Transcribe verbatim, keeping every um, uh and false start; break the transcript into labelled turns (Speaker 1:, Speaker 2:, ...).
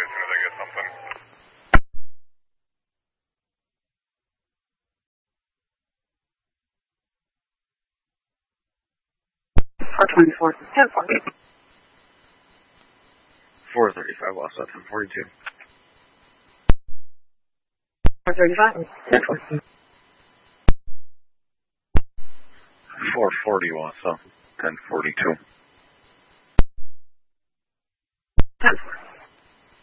Speaker 1: as soon as I get something.
Speaker 2: four twenty-four, ten forty.
Speaker 3: four thirty-five, lost at ten forty-two.
Speaker 2: four thirty-five, ten forty.
Speaker 3: four forty, lost at ten forty-two.